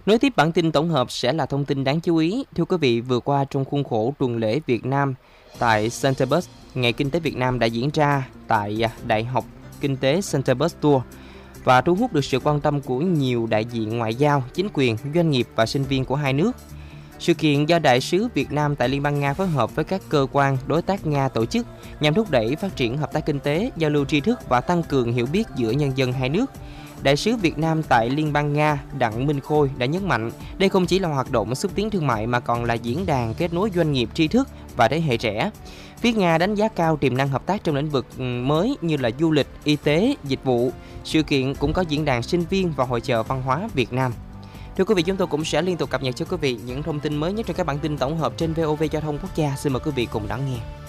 Nối tiếp bản tin tổng hợp sẽ là thông tin đáng chú ý. Thưa quý vị, vừa qua trong khuôn khổ tuần lễ Việt Nam tại Centerbus, Ngày Kinh tế Việt Nam đã diễn ra tại Đại học Kinh tế Centerbus Tour và thu hút được sự quan tâm của nhiều đại diện ngoại giao, chính quyền, doanh nghiệp và sinh viên của hai nước. Sự kiện do Đại sứ Việt Nam tại Liên bang Nga phối hợp với các cơ quan đối tác Nga tổ chức nhằm thúc đẩy phát triển hợp tác kinh tế, giao lưu tri thức và tăng cường hiểu biết giữa nhân dân hai nước. Đại sứ Việt Nam tại Liên bang Nga Đặng Minh Khôi đã nhấn mạnh đây không chỉ là hoạt động xúc tiến thương mại mà còn là diễn đàn kết nối doanh nghiệp tri thức và thế hệ trẻ. Phía Nga đánh giá cao tiềm năng hợp tác trong lĩnh vực mới như là du lịch, y tế, dịch vụ. Sự kiện cũng có diễn đàn sinh viên và hội chợ văn hóa Việt Nam. Thưa quý vị, chúng tôi cũng sẽ liên tục cập nhật cho quý vị những thông tin mới nhất trong các bản tin tổng hợp trên VOV Giao thông Quốc gia. Xin mời quý vị cùng lắng nghe.